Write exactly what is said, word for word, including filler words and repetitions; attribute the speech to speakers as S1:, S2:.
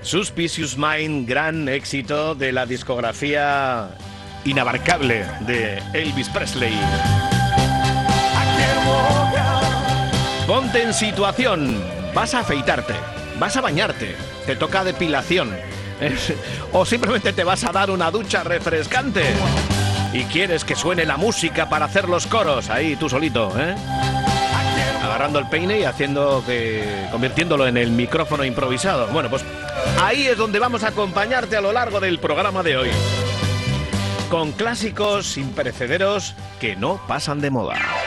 S1: Suspicious Mind, gran éxito de la discografía inabarcable de Elvis Presley. Ponte en situación, vas a afeitarte, vas a bañarte, te toca depilación, o simplemente te vas a dar una ducha refrescante y quieres que suene la música para hacer los coros, ahí tú solito, ¿eh? Agarrando el peine y haciendo que, convirtiéndolo en el micrófono improvisado. Bueno, pues ahí es donde vamos a acompañarte a lo largo del programa de hoy, con clásicos imperecederos que no pasan de moda.